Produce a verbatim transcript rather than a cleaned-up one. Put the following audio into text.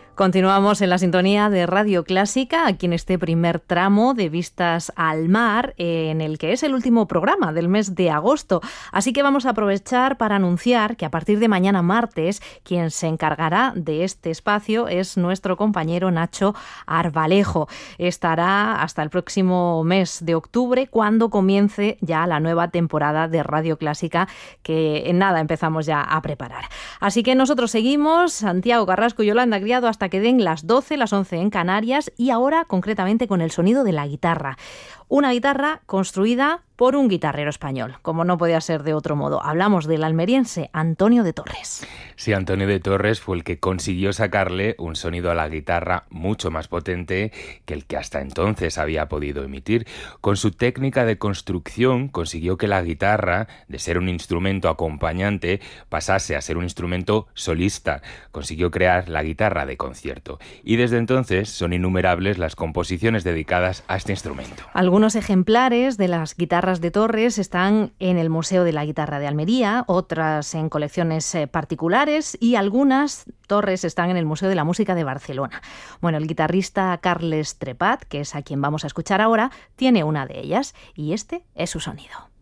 Continuamos en la sintonía de Radio Clásica, aquí en este primer tramo de Vistas al Mar, en el que es el último programa del mes de agosto. Así que vamos a aprovechar para anunciar que a partir de mañana martes, quien se encargará de este espacio es nuestro compañero Nacho Arbalejo. Estará hasta el próximo mes de octubre, cuando comience ya la nueva temporada de Radio Clásica, que en nada empezamos ya a preparar. Así que nosotros seguimos, Santiago Carrasco y Yolanda Criado, hasta que den las doce, las once en Canarias, y ahora concretamente con el sonido de la guitarra. Una guitarra construida por un guitarrero español, como no podía ser de otro modo. Hablamos del almeriense Antonio de Torres. Sí, Antonio de Torres fue el que consiguió sacarle un sonido a la guitarra mucho más potente que el que hasta entonces había podido emitir. Con su técnica de construcción consiguió que la guitarra, de ser un instrumento acompañante, pasase a ser un instrumento solista. Consiguió crear la guitarra de concierto. Y desde entonces son innumerables las composiciones dedicadas a este instrumento. Algunos ejemplares de las guitarras de Torres están en el Museo de la Guitarra de Almería, otras en colecciones particulares y algunas torres están en el Museo de la Música de Barcelona. Bueno, el guitarrista Carles Trepat, que es a quien vamos a escuchar ahora, tiene una de ellas y este es su sonido.